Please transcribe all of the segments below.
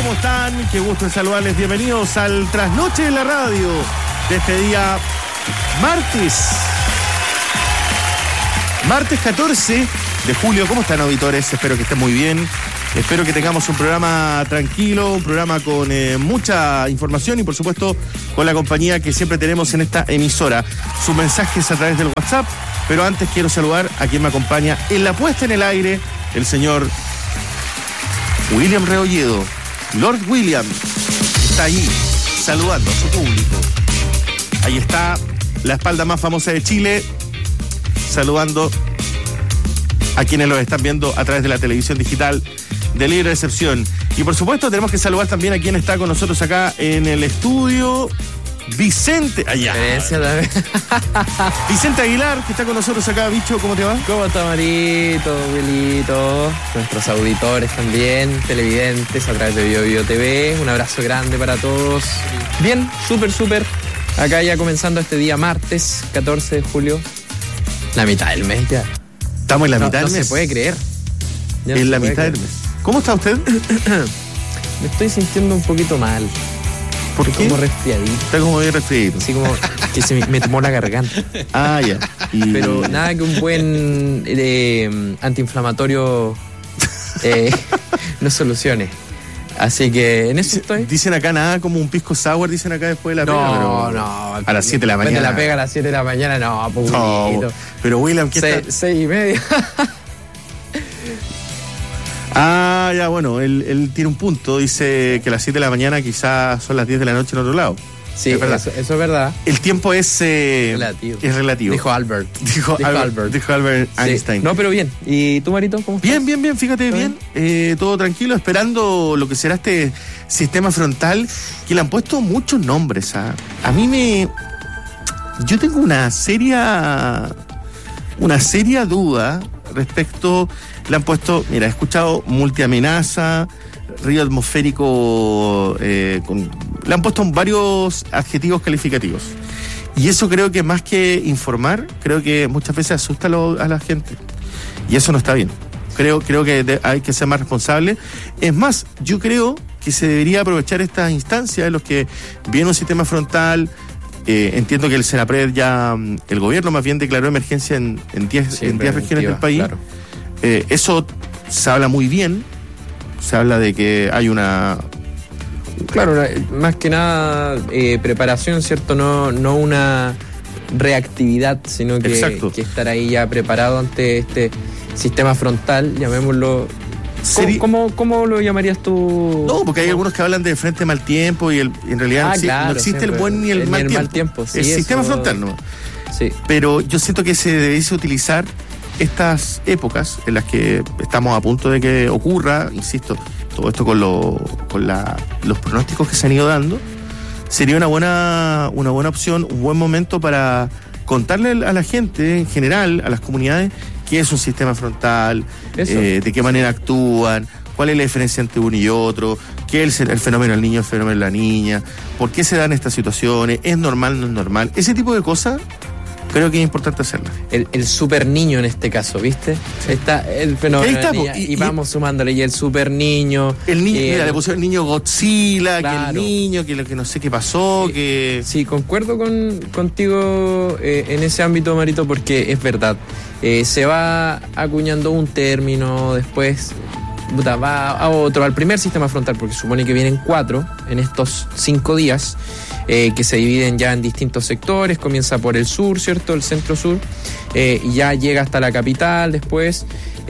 ¿Cómo están? Qué gusto en saludarles. Bienvenidos al Trasnoche de la Radio de este día martes 14 de julio. ¿Cómo están, auditores? Espero que estén muy bien. Espero que tengamos un programa tranquilo, un programa con mucha información y, por supuesto, con la compañía que siempre tenemos en esta emisora. Sus mensajes a través del WhatsApp. Pero antes quiero saludar a quien me acompaña en la puesta en el aire, el señor William Rebolledo. Lord William está ahí saludando a su público. Ahí está la espalda más famosa de Chile, saludando a quienes lo están viendo a través de la televisión digital de Libre Excepción. Y por supuesto tenemos que saludar también a quien está con nosotros acá en el estudio, Vicente, allá. Vicente Aguilar, que está con nosotros acá. Bicho, ¿cómo te va? ¿Cómo está, Marito, Wilito? Nuestros auditores también, televidentes a través de BioBio TV. Un abrazo grande para todos. Bien, súper. Acá ya comenzando este día martes 14 de julio. La mitad del mes ya. Estamos en la mitad del mes. No se puede creer. En la mitad del mes. ¿Cómo está usted? Me estoy sintiendo un poquito mal. ¿Por qué? Como resfriadito. Está como bien resfriadito. Así como que se me tomó la garganta. Ah, ya. Pero nada que un buen antiinflamatorio no solucione. Así que en eso estoy. Dicen acá nada como un pisco sour, dicen acá después de la pega. No. A las 7 de la mañana. De la pega a las 7 de la mañana, no, poquito. Pero William, ¿qué está? 6:30. Ah, ya, bueno, él tiene un punto. Dice que a las 7 de la mañana quizás son las 10 de la noche en otro lado. Sí, es verdad. Eso es verdad. El tiempo es relativo. Dijo Albert. Dijo Albert Einstein. Sí. No, pero bien. ¿Y tú, Marito, cómo estás? Bien, fíjate bien. Todo tranquilo, esperando lo que será este sistema frontal, que le han puesto muchos nombres. ¿Ah? Yo tengo una seria duda respecto. Le han puesto, mira, he escuchado multiamenaza, río atmosférico, le han puesto varios adjetivos calificativos. Y eso creo que más que informar, creo que muchas veces asusta a la gente. Y eso no está bien. Creo que hay que ser más responsable. Es más, yo creo que se debería aprovechar estas instancias en los que viene un sistema frontal. Entiendo que el Senapred ya, el gobierno más bien declaró emergencia en 10 regiones del país. Claro. Eso se habla muy bien. Se habla de que hay una... Claro, más que nada preparación, ¿cierto? No una reactividad, sino que estar ahí ya preparado ante este sistema frontal, llamémoslo. ¿Cómo lo llamarías tú? No, porque hay algunos que hablan de frente mal tiempo y en realidad no existe el buen ni el mal tiempo. Sí, el sistema frontal, ¿no? Sí. Pero yo siento que se debiese utilizar estas épocas en las que estamos a punto de que ocurra, insisto, todo esto con los pronósticos que se han ido dando, sería una buena opción, un buen momento para contarle a la gente en general, a las comunidades, qué es un sistema frontal, de qué manera actúan, cuál es la diferencia entre uno y otro, qué es el fenómeno del niño, el fenómeno de la niña, por qué se dan estas situaciones, es normal, no es normal, ese tipo de cosas. Creo que es importante hacerlo. El super niño en este caso, ¿viste? Sí. Está el fenómeno de la niña, y vamos sumándole, y el super niño. El niño, mira, le pusieron el niño Godzilla, claro. Que el niño, que lo que no sé qué pasó, que... Sí, concuerdo contigo en ese ámbito, Marito, porque es verdad. Se va acuñando un término, después va a otro, al primer sistema frontal, porque supone que vienen 4 en estos 5 días. Que se dividen ya en distintos sectores, comienza por el sur, ¿cierto? El centro-sur, y ya llega hasta la capital después,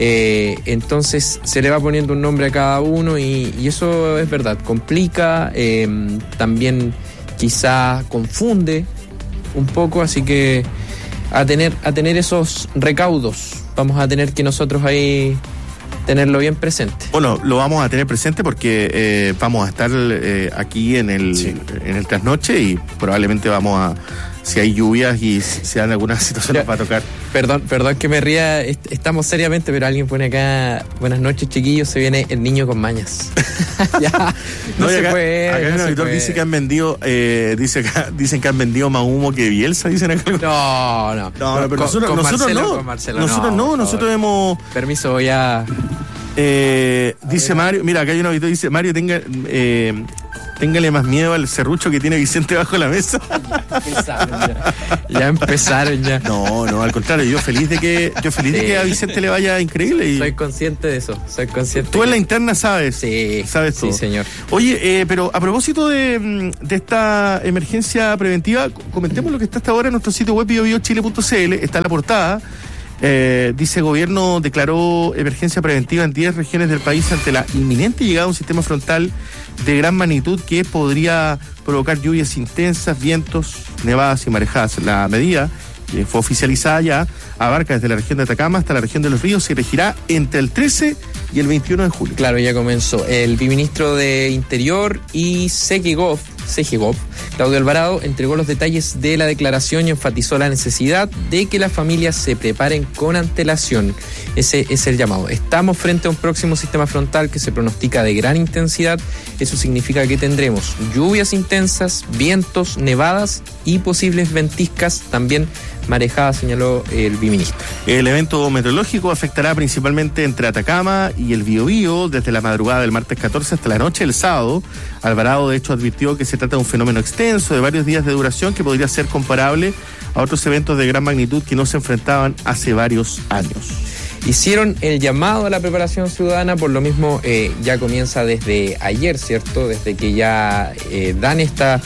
entonces se le va poniendo un nombre a cada uno y eso es verdad, complica, también quizá confunde un poco, así que a tener esos recaudos, vamos a tener que nosotros ahí tenerlo bien presente. Bueno, lo vamos a tener presente porque vamos a estar aquí en el trasnoche y probablemente vamos a, si hay lluvias y se dan algunas situaciones para tocar. Perdón que me ría, estamos seriamente, pero alguien pone acá, buenas noches chiquillos, se viene el niño con mañas. Ya, no se puede. Acá el auditor dice que han vendido, dicen que han vendido más humo que Bielsa, dicen acá. No, pero nosotros no. Marcelo, nosotros hemos... Permiso, voy a Dice Mario, mira, acá hay un auditor, dice Mario, téngale más miedo al serrucho que tiene Vicente bajo la mesa. Ya empezaron. No, al contrario, yo feliz de que a Vicente le vaya increíble. Y soy consciente de eso, Tú en la interna sabes. Sí, sabes todo. Sí, señor. Oye, pero a propósito de esta emergencia preventiva, comentemos lo que está hasta ahora en nuestro sitio web biobiochile.cl, está la portada. Dice, gobierno declaró emergencia preventiva en 10 regiones del país ante la inminente llegada de un sistema frontal de gran magnitud que podría provocar lluvias intensas, vientos, nevadas y marejadas. La medida, que fue oficializada ya, abarca desde la región de Atacama hasta la región de Los Ríos y regirá entre el 13 y el 21 de julio. Claro, ya comenzó. El viceministro de Interior y CGGOV, Claudio Alvarado, entregó los detalles de la declaración y enfatizó la necesidad de que las familias se preparen con antelación. Ese es el llamado. Estamos frente a un próximo sistema frontal que se pronostica de gran intensidad. Eso significa que tendremos lluvias intensas, vientos, nevadas y posibles ventiscas, también marejadas, señaló el viceministro. El evento meteorológico afectará principalmente entre Atacama y el Biobío desde la madrugada del martes 14 hasta la noche del sábado. Alvarado, de hecho, advirtió que se trata de un fenómeno extenso de varios días de duración que podría ser comparable a otros eventos de gran magnitud que no se enfrentaban hace varios años. Hicieron el llamado a la preparación ciudadana, por lo mismo ya comienza desde ayer, ¿cierto? Desde que ya dan este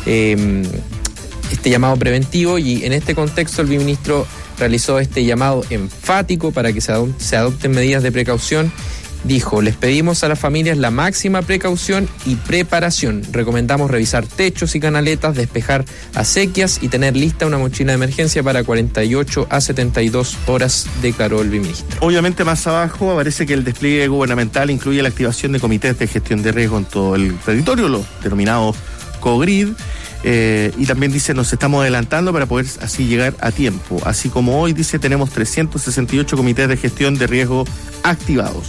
llamado preventivo, y en este contexto el viceministro realizó este llamado enfático para que se adopten medidas de precaución. Dijo, les pedimos a las familias la máxima precaución y preparación. Recomendamos revisar techos y canaletas, despejar acequias y tener lista una mochila de emergencia para 48 a 72 horas, declaró el viceministro. Obviamente más abajo aparece que el despliegue gubernamental incluye la activación de comités de gestión de riesgo en todo el territorio, los denominados COGRID. Y también dice, nos estamos adelantando para poder así llegar a tiempo. Así como hoy, dice, tenemos 368 comités de gestión de riesgo activados.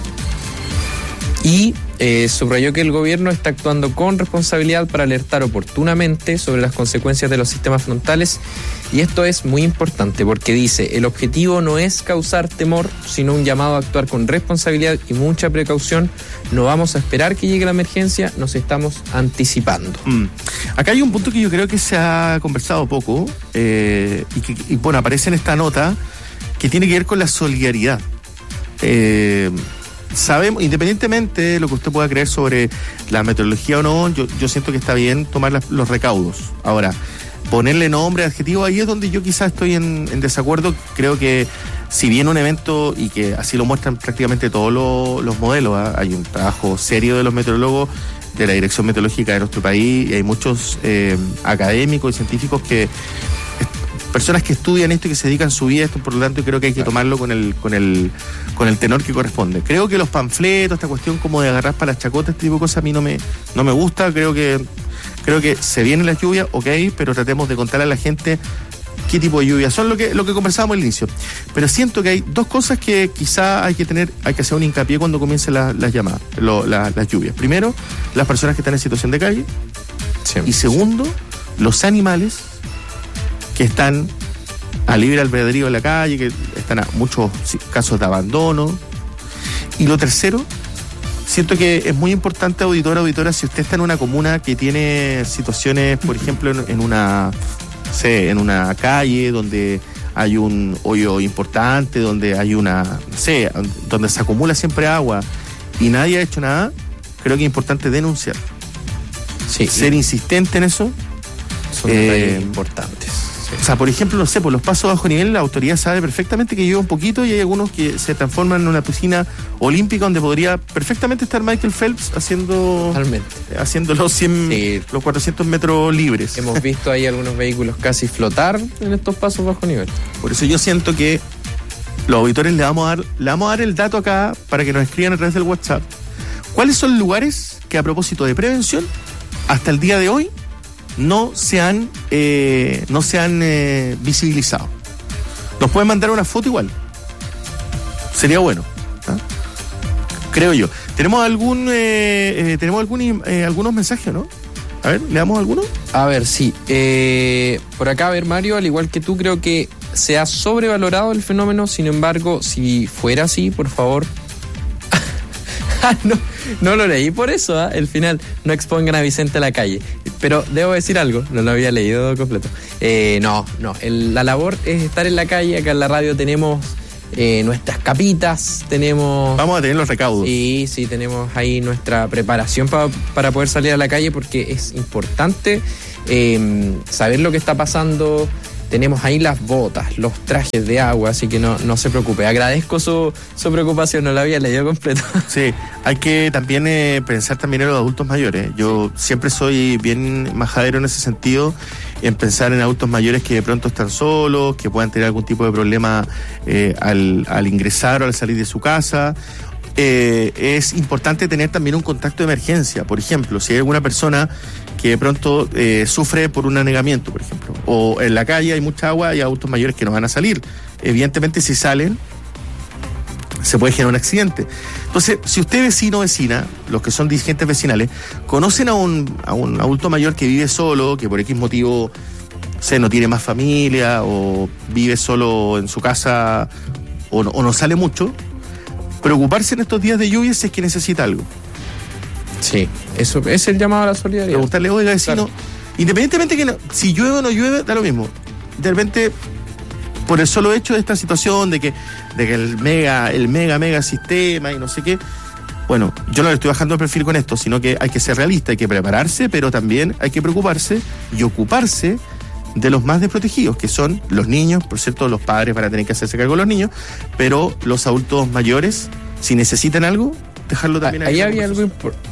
Y subrayó que el gobierno está actuando con responsabilidad para alertar oportunamente sobre las consecuencias de los sistemas frontales. Y esto es muy importante porque dice, el objetivo no es causar temor, sino un llamado a actuar con responsabilidad y mucha precaución. No vamos a esperar que llegue la emergencia, nos estamos anticipando. Acá hay un punto que yo creo que se ha conversado poco y bueno, aparece en esta nota, que tiene que ver con la solidaridad. Sabemos, independientemente de lo que usted pueda creer sobre la meteorología o no, yo siento que está bien tomar los recaudos. Ahora, ponerle nombre, adjetivo, ahí es donde yo quizás estoy en desacuerdo. Creo que si bien un evento, y que así lo muestran prácticamente todos los modelos, hay un trabajo serio de los meteorólogos, de la Dirección Meteorológica de nuestro país, y hay muchos académicos y científicos personas que estudian esto y que se dedican su vida a esto, por lo tanto creo que hay que tomarlo con el tenor que corresponde. Creo que los panfletos, esta cuestión como de agarrar para las chacotas, este tipo de cosas a mí no me gusta. Creo que se vienen las lluvias, ok, pero tratemos de contarle a la gente qué tipo de lluvias son, lo que conversábamos al inicio. Pero siento que hay dos cosas que quizá hay que hacer un hincapié cuando comiencen las llamadas, las lluvias. Primero, las personas que están en situación de calle. Sí, y segundo, los animales que están a libre albedrío en la calle, que están a muchos casos de abandono. Y lo tercero, siento que es muy importante, auditora, si usted está en una comuna que tiene situaciones, por ejemplo, en una calle donde hay un hoyo importante, donde hay donde se acumula siempre agua y nadie ha hecho nada, creo que es importante denunciar. Sí, ser insistente en eso. Son detalles importantes. O sea, por ejemplo, no sé, por los pasos bajo nivel, la autoridad sabe perfectamente que llueve un poquito y hay algunos que se transforman en una piscina olímpica donde podría perfectamente estar Michael Phelps haciendo los 400 metros libres. Hemos visto ahí algunos vehículos casi flotar en estos pasos bajo nivel. Por eso yo siento que los auditores le vamos a dar el dato acá para que nos escriban a través del WhatsApp. ¿Cuáles son lugares que, a propósito de prevención, hasta el día de hoy no se han visibilizado? Nos pueden mandar una foto igual. Sería bueno, ¿eh? Creo yo. ¿Tenemos algunos mensajes, no? A ver, ¿le damos alguno? A ver, sí. Por acá, a ver, Mario, al igual que tú, creo que se ha sobrevalorado el fenómeno. Sin embargo, si fuera así, por favor, No lo leí por eso, el final, no expongan a Vicente a la calle. Pero debo decir algo, no lo había leído completo. La labor es estar en la calle. Acá en la radio tenemos nuestras capitas, tenemos... Vamos a tener los recaudos. Sí, tenemos ahí nuestra preparación para poder salir a la calle, porque es importante saber lo que está pasando. Tenemos ahí las botas, los trajes de agua, así que no se preocupe. Agradezco su preocupación, no la había leído completo. Sí, hay que también pensar también en los adultos mayores. Yo siempre soy bien majadero en ese sentido, en pensar en adultos mayores que de pronto están solos, que puedan tener algún tipo de problema al ingresar o al salir de su casa. Es importante tener también un contacto de emergencia. Por ejemplo, si hay alguna persona que de pronto sufre por un anegamiento, por ejemplo, o en la calle hay mucha agua y hay adultos mayores que no van a salir. Evidentemente, si salen, se puede generar un accidente. Entonces, si usted vecino o vecina, los que son dirigentes vecinales, conocen a un adulto mayor que vive solo, que por X motivo no tiene más familia, o vive solo en su casa, o no sale mucho, preocuparse en estos días de lluvia si es que necesita algo. Sí, eso es el llamado a la solidaridad. Preguntarle, oiga, vecino, claro, independientemente que si llueve o no llueve, da lo mismo. De repente, por el solo hecho de esta situación, de que el mega sistema y no sé qué, bueno, yo no le estoy bajando el perfil con esto, sino que hay que ser realista, hay que prepararse, pero también hay que preocuparse y ocuparse de los más desprotegidos, que son los niños. Por cierto, los padres van a tener que hacerse cargo de los niños, pero los adultos mayores, si necesitan algo, dejarlo también ahí. Había algo importante.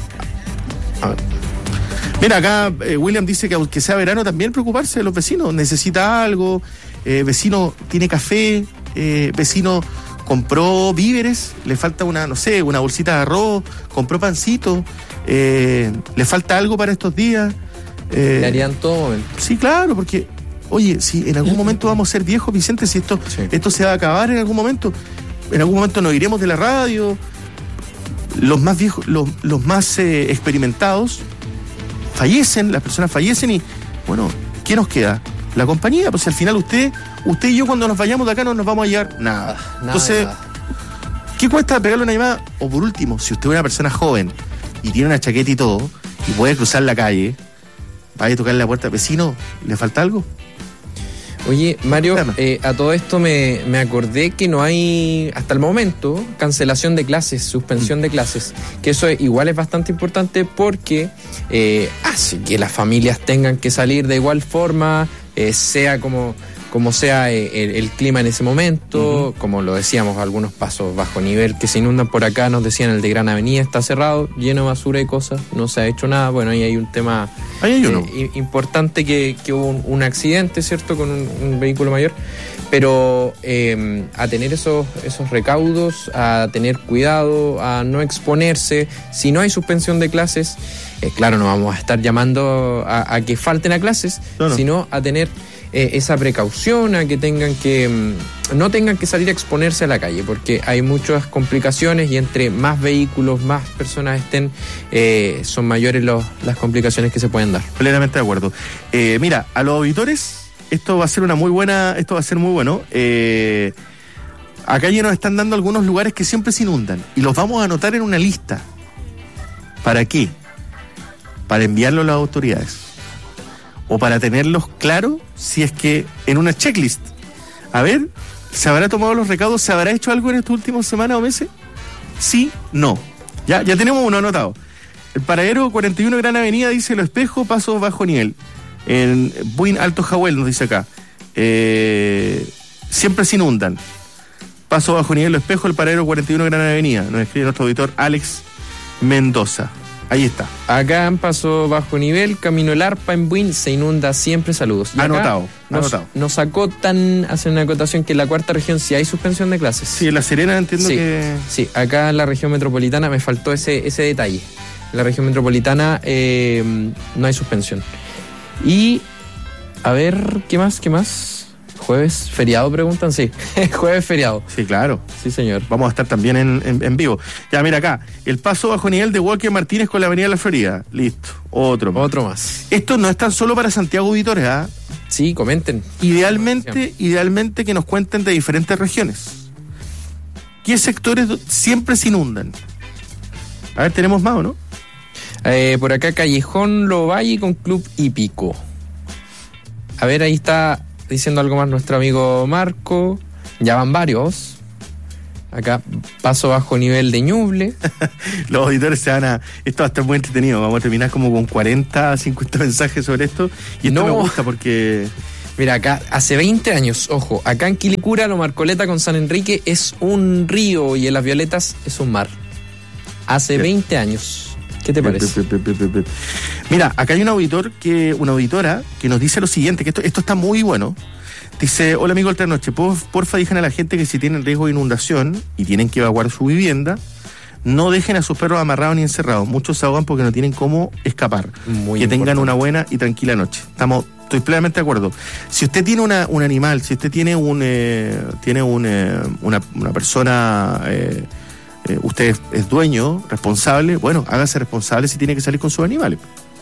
Mira, acá William dice que aunque sea verano, también preocuparse de los vecinos. Necesita algo, vecino tiene café, vecino compró víveres, le falta una bolsita de arroz, compró pancito, le falta algo para estos días. Le harían todo momento. Sí, claro, porque, oye, si en algún momento vamos a ser viejos, Vicente, si esto se va a acabar en algún momento nos iremos de la radio. Los más viejos, los más experimentados fallecen, las personas fallecen y, bueno, ¿qué nos queda? La compañía. Pues al final usted y yo, cuando nos vayamos de acá, no nos vamos a llevar nada. Entonces, ¿qué cuesta pegarle una llamada? O por último, si usted es una persona joven y tiene una chaqueta y todo, y puede cruzar la calle, vaya a tocarle la puerta, vecino, ¿le falta algo? Oye, Mario, a todo esto me acordé que no hay, hasta el momento, cancelación de clases, suspensión de clases, que eso igual es bastante importante porque hace que las familias tengan que salir de igual forma, sea como sea el clima en ese momento, como lo decíamos, algunos pasos bajo nivel que se inundan por acá, nos decían el de Gran Avenida está cerrado, lleno de basura y cosas, no se ha hecho nada. Bueno, ahí hay un tema importante que hubo un accidente, ¿cierto?, con un vehículo mayor, pero a tener esos recaudos, a tener cuidado, a no exponerse. Si no hay suspensión de clases, claro, no vamos a estar llamando a que falten a clases, sino a tener esa precaución, a que no tengan que salir a exponerse a la calle, porque hay muchas complicaciones y entre más vehículos, más personas estén, son mayores las complicaciones que se pueden dar. Plenamente de acuerdo. Mira, a los auditores, esto va a ser muy bueno. Acá ya nos están dando algunos lugares que siempre se inundan y los vamos a anotar en una lista. ¿Para qué? Para enviarlo a las autoridades. O para tenerlos claros, si es que en una checklist. A ver, ¿se habrá tomado los recaudos? ¿Se habrá hecho algo en estas últimas semanas o meses? Sí, no. Ya tenemos uno anotado. El paradero 41 Gran Avenida, dice Los Espejos, paso bajo nivel. En Buin Alto Jahuel, nos dice acá. Siempre se inundan. Paso bajo nivel Los Espejos, el paradero 41 Gran Avenida. Nos escribe nuestro auditor Alex Mendoza. Ahí está. Acá en Paso Bajo Nivel, Camino El Arpa en Buin, se inunda siempre. Saludos. Y anotado. Nos hace una acotación que en la cuarta región sí hay suspensión de clases. Sí, en La Serena entiendo que... Sí, acá en la región metropolitana me faltó ese detalle. En la región metropolitana no hay suspensión. Y, a ver, ¿qué más? ¿Jueves feriado? Preguntan, sí. Jueves feriado. Sí, claro. Sí, señor. Vamos a estar también en vivo. Ya, mira acá. El paso bajo nivel de Walker Martínez con la Avenida de la Florida. Listo. Otro más. Esto no es tan solo para Santiago auditores, ¿ah? Sí, comenten. Idealmente que nos cuenten de diferentes regiones. ¿Qué sectores siempre se inundan? A ver, ¿tenemos más o no? Por acá Callejón Lovalle con Club Hípico. A ver, ahí está diciendo algo más nuestro amigo Marco. Ya van varios. Acá, paso bajo nivel de Ñuble. Los auditores se van a... Esto va a estar muy entretenido. Vamos a terminar como con 40, 50 mensajes sobre esto. Y esto me gusta porque... Mira, acá, hace 20 años, ojo, acá en Quilicura, lo Marcoleta con San Enrique es un río y en Las Violetas es un mar. Hace 20 años. ¿Qué te parece? Mira, acá hay una auditora que nos dice lo siguiente, que esto está muy bueno. Dice, hola amigo Alternoche, porfa digan a la gente que si tienen riesgo de inundación y tienen que evacuar su vivienda, no dejen a sus perros amarrados ni encerrados. Muchos se ahogan porque no tienen cómo escapar. Muy que importante. tengan una buena y tranquila noche. Estoy plenamente de acuerdo. Si usted tiene un animal, si usted tiene una persona, usted es dueño, responsable, bueno, hágase responsable si tiene que salir con sus animales.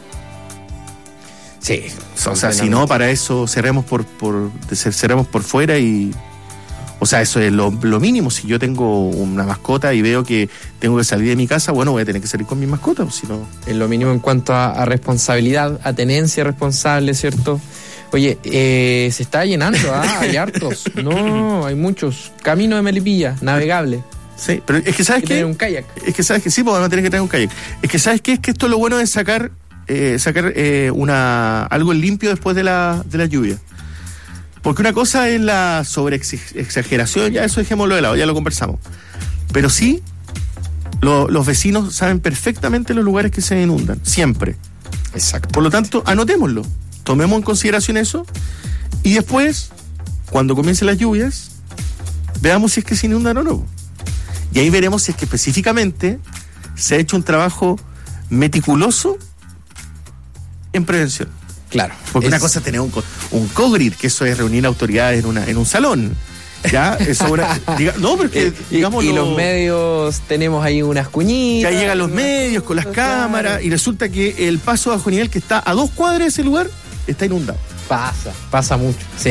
Sí. O sea, si no, para eso cerremos por fuera y... O sea, eso es lo mínimo. Si yo tengo una mascota y veo que tengo que salir de mi casa, bueno, voy a tener que salir con mi mascota, o si no... Es lo mínimo en cuanto a responsabilidad, a tenencia responsable, ¿cierto? Oye, se está llenando, hay hartos. No, hay muchos. Camino de Melipilla, navegable. Sí, pero es que ¿sabes qué? Tener un kayak. Es que ¿sabes qué? Sí, pues vamos a tener que tener un kayak. Es que ¿sabes qué? Es que esto es lo bueno de sacar algo limpio después de la lluvia. Porque una cosa es la sobreexageración, ya eso dejémoslo de lado, ya lo conversamos. Pero sí, los vecinos saben perfectamente los lugares que se inundan, siempre. Exacto. Por lo tanto, anotémoslo, tomemos en consideración eso y después, cuando comiencen las lluvias, veamos si es que se inundan o no. Y ahí veremos si es que específicamente se ha hecho un trabajo meticuloso en prevención. Claro. Porque una cosa es tener un COGRID, que eso es reunir autoridades en un salón. ¿Ya? Eso no, porque digamos. Y los medios tenemos ahí unas cuñitas. Ya llegan los medios con las cámaras y resulta que el paso bajo nivel que está a 2 cuadras de ese lugar está inundado. Pasa mucho. Sí.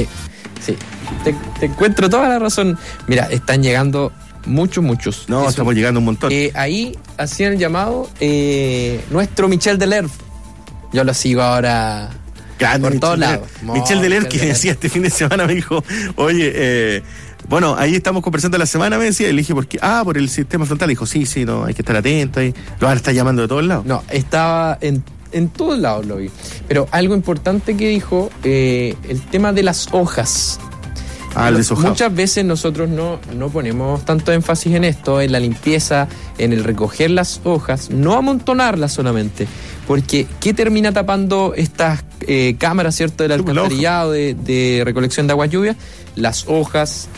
Te encuentro toda la razón. Mira, están llegando muchos. No, eso, estamos llegando un montón. Ahí hacían el llamado nuestro Michel Delerve. Yo lo sigo ahora. Grande, por todos lados. Michel Delerve, que decía este fin de semana, me dijo, oye, bueno, ahí estamos conversando la semana, me decía, y le dije, ¿por qué? Por el sistema frontal. Dijo, sí, no, hay que estar atento, ahí lo van a estar llamando de todos lados. No, estaba en todos lados, lo vi. Pero algo importante que dijo, el tema de las hojas. El deshojado. Muchas veces nosotros no ponemos tanto énfasis en esto, en la limpieza, en el recoger las hojas, no amontonarlas solamente, porque ¿qué termina tapando estas cámaras, cierto, del alcantarillado de recolección de agua lluvia? Las hojas,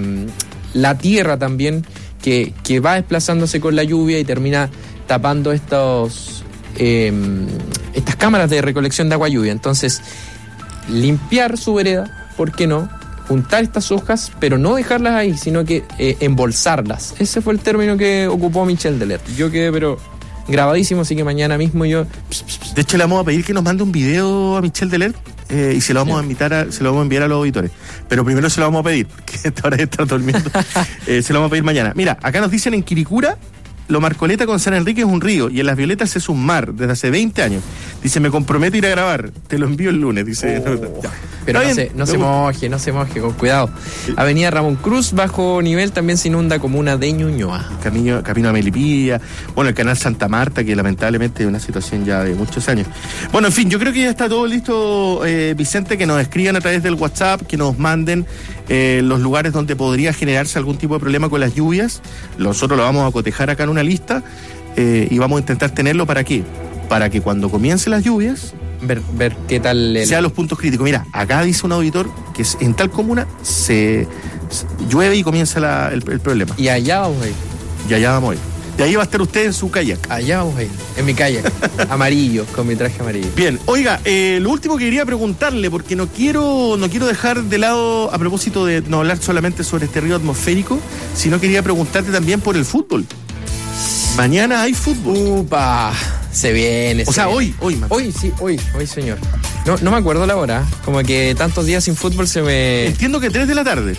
la tierra también, que va desplazándose con la lluvia y termina tapando estas cámaras de recolección de agua lluvia. Entonces, limpiar su vereda, ¿por qué no? Juntar estas hojas, pero no dejarlas ahí, sino que embolsarlas. Ese fue el término que ocupó Michel Delerve. Yo quedé, pero grabadísimo, así que mañana mismo yo... De hecho, le vamos a pedir que nos mande un video a Michel Delerve y se lo vamos a enviar a los auditores. Pero primero se lo vamos a pedir, porque a esta hora de estar durmiendo. Se lo vamos a pedir mañana. Mira, acá nos dicen en Quilicura, lo Marcoleta con San Enrique es un río y en Las Violetas es un mar desde hace 20 años. Dice, me comprometo a ir a grabar, te lo envío el lunes, dice. Pero no se moje, con cuidado. Avenida Ramón Cruz, bajo nivel, también se inunda comuna de Ñuñoa. Camino a Melipilla, bueno, el canal Santa Marta, que lamentablemente es una situación ya de muchos años. Bueno, en fin, yo creo que ya está todo listo, Vicente, que nos escriban a través del WhatsApp, que nos manden los lugares donde podría generarse algún tipo de problema con las lluvias. Nosotros lo vamos a cotejar acá en una lista y vamos a intentar tenerlo ¿para qué? Para que cuando comiencen las lluvias ver qué tal sean los puntos críticos. Mira, acá dice un auditor que en tal comuna se llueve y comienza el problema. Y allá vamos a ir. Y allá vamos a ir. De ahí va a estar usted en su kayak. Allá vamos a ir, en mi kayak. Amarillo, con mi traje amarillo. Bien, oiga, lo último que quería preguntarle, porque no quiero dejar de lado, a propósito de no hablar solamente sobre este río atmosférico, sino quería preguntarte también por el fútbol. Mañana hay fútbol. ¡Upa! Se viene. O sea, hoy, Hoy, señor. No me acuerdo la hora. Como que tantos días sin fútbol se me... Entiendo que 3 de la tarde.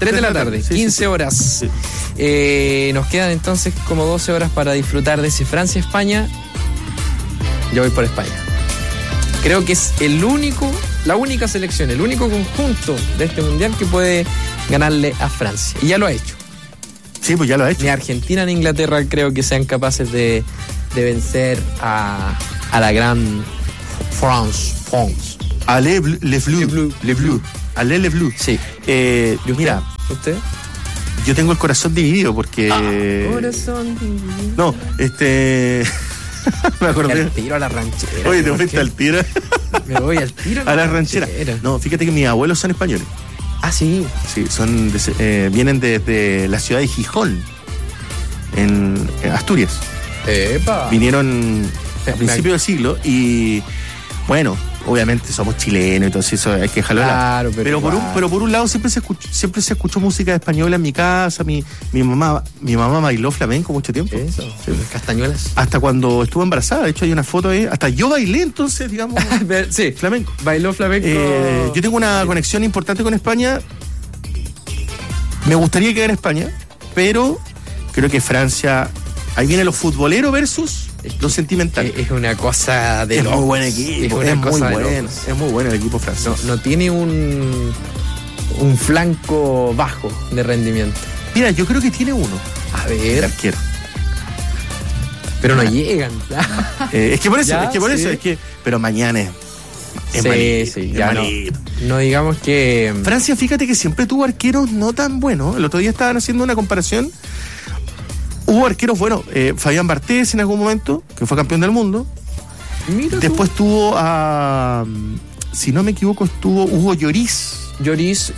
3 de la tarde, Sí, 15 sí. horas. Sí. Nos quedan entonces como 12 horas para disfrutar de ese Francia-España. Yo voy por España. Creo que es la única selección, el único conjunto de este mundial que puede ganarle a Francia. Y ya lo ha hecho. Sí, pues ya lo ha hecho. Ni Argentina ni Inglaterra creo que sean capaces de vencer a la gran France. Allez, les Bleus. Allez, les Bleus. Sí. Mira, ¿Usted? yo tengo el corazón dividido porque... Corazón. No, me acordé. Al tiro a la ranchera. Oye, te fuiste al tiro. Me voy al tiro A la ranchera. No, fíjate que mis abuelos son españoles. Ah, sí. Sí, vienen desde la ciudad de Gijón, en Asturias. Epa. Vinieron a principios del siglo y, bueno, obviamente somos chilenos, entonces eso hay que dejarlo de lado. Claro, pero por un lado siempre se escuchó música española en mi casa. Mi mamá bailó flamenco mucho tiempo. Eso, Sí. castañuelas. Hasta cuando estuvo embarazada, de hecho hay una foto ahí. Hasta yo bailé entonces, digamos, Sí, flamenco. bailó flamenco. Yo tengo una conexión importante con España. Me gustaría quedar en España, pero creo que Francia... Ahí viene los futboleros versus los sentimentales. Es una cosa de Es locos. muy buen equipo, Es una muy cosa de bueno. locos. Es muy bueno el equipo francés. No tiene un flanco bajo de rendimiento. Mira, yo creo que tiene uno. A El ver, arquero. pero no llegan. Es que por eso, Ya, sí. pero mañana es Sí, malito, sí, es ya malito. no digamos que... Francia, fíjate que siempre tuvo arqueros no tan buenos. El otro día estaban haciendo una comparación. Hubo arqueros buenos. Fabián Barthez en algún momento, que fue campeón del mundo. Mira tú. Después tuvo a... Si no me equivoco, estuvo Hugo Lloris. Lloris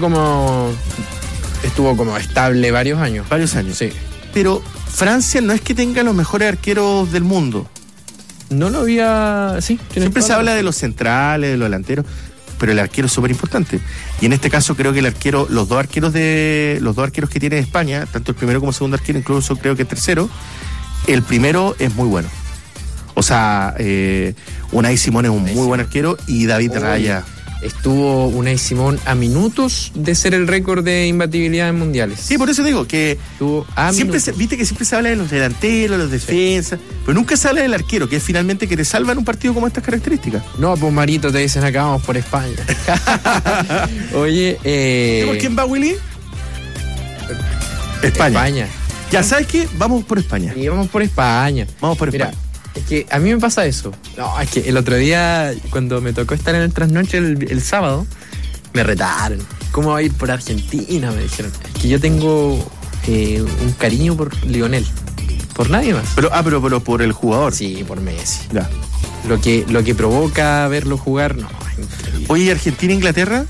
estuvo como estable varios años. Varios años. Sí. Pero Francia no es que tenga los mejores arqueros del mundo. No lo había... Sí, Siempre se habla de los centrales, de los delanteros, pero el arquero es súper importante. Y en este caso creo que los dos arqueros que tiene España, tanto el primero como el segundo arquero, incluso creo que el tercero, el primero es muy bueno. O sea, Unai Simón es un muy buen arquero y David Raya. Estuvo Unai Simón a minutos de ser el récord de imbatibilidad en mundiales. Sí, por eso digo que Estuvo a siempre minutos. viste que siempre se habla de los delanteros, los defensas, pero nunca se habla del arquero, que es finalmente que te salva en un partido como estas características. No, pues Marito, te dicen acá vamos por España. Oye, ¿Por quién va, Willy? España. Ya sabes qué, vamos por España. Y vamos por España. Vamos por Mira, España. es que a mí me pasa eso. No, es que el otro día, cuando me tocó estar en el trasnoche el sábado, me retaron. ¿Cómo va a ir por Argentina? Me dijeron. Es que yo tengo un cariño por Lionel. Por nadie más. Pero por el jugador. Sí, por Messi. Ya. Lo que provoca verlo jugar, no, es increíble. Oye, ¿Argentina-Inglaterra?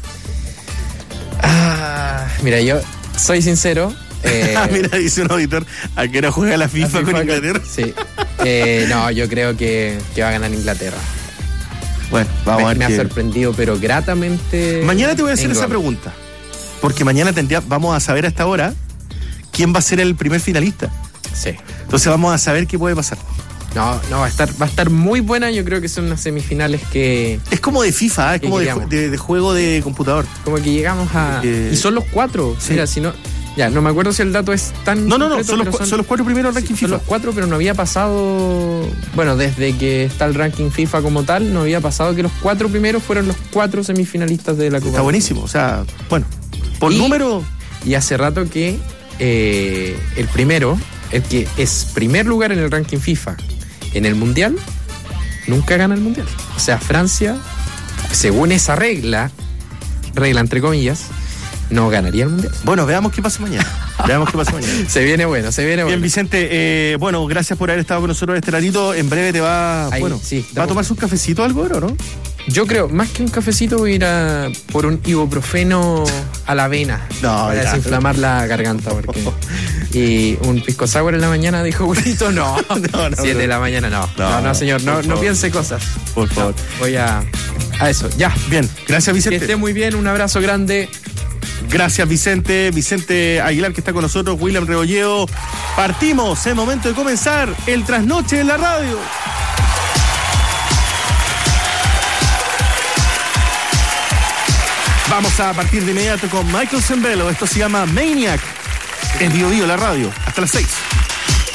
Mira, yo soy sincero. Mira, dice un auditor, ¿a qué hora juega la FIFA con Inglaterra? Sí. No, yo creo que va a ganar Inglaterra. Bueno, vamos a ver. Me ha qué- sorprendido, pero gratamente. Mañana te voy a hacer esa England. pregunta. Porque mañana vamos a saber a esta hora quién va a ser el primer finalista. Sí. Entonces vamos a saber qué puede pasar. No, va a estar muy buena. Yo creo que son unas semifinales que Es como de FIFA, es ¿Qué como queríamos? de juego de computador. como que llegamos a. Y son los 4. Sí. Mira, si no. Ya, no me acuerdo si el dato es tan. No, concreto, son pero los 4 primeros sí, ranking son FIFA. los 4, pero no había pasado. Bueno, desde que está el ranking FIFA como tal, no había pasado que los 4 primeros fueron los 4 semifinalistas de la Copa. Está buenísimo, o sea, bueno, por Y- número... Y hace rato que el primero, el que es primer lugar en el ranking FIFA en el Mundial, nunca gana el Mundial. O sea, Francia, según esa regla entre comillas, no ganaría el Mundial. Bueno, veamos qué pasa mañana. Se viene bueno. Bien, Vicente, bueno, gracias por haber estado con nosotros este ratito. En breve te va... Ahí, bueno, sí, ¿va a tomarse un cafecito o algo ahora, no? Yo creo, más que un cafecito, voy a ir a por un ibuprofeno a la avena. No, para ya. desinflamar la garganta. Y un pisco sour en la mañana, dijo Burrito, no. No, 7 de la mañana, no, señor, por no favor. piense cosas. Por favor. Voy a eso, ya. Bien, gracias, Que Vicente. esté muy bien, un abrazo grande. Gracias, Vicente. Vicente Aguilar, que está con nosotros. William Rebolleo. Partimos. Es momento de comenzar el trasnoche en la radio. Vamos a partir de inmediato con Michael Zembello. Esto se llama Maniac. En Bio Bio, la radio. Hasta las 6.